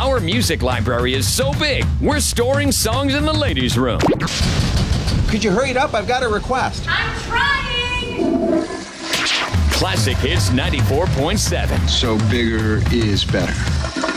Our music library is so big, we're storing songs in the ladies' room. Could you hurry it up? I've got a request. I'm trying! Classic Hits 94.7. So bigger is better.